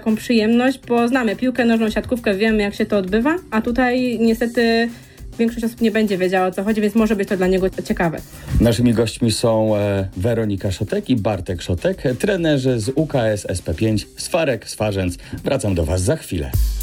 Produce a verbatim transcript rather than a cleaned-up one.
taką przyjemność, bo znamy piłkę nożną, siatkówkę, wiemy jak się to odbywa, a tutaj niestety większość osób nie będzie wiedziała, o co chodzi, więc może być to dla niego ciekawe. Naszymi gośćmi są Weronika Szotek i Bartek Szotek, trenerzy z U K S S P pięć, z Farek, z Farzędz. Wracam do Was za chwilę.